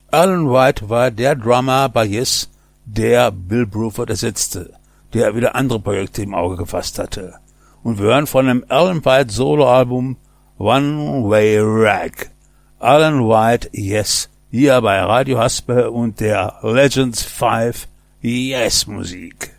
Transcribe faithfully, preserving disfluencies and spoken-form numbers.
Alan White war der Drummer bei Yes, der Bill Bruford ersetzte, der wieder andere Projekte im Auge gefasst hatte. Und wir hören von dem Alan White Soloalbum One Way Rag. Alan White, Yes, hier bei Radio Haspe und der Legends fünf Yes Musik.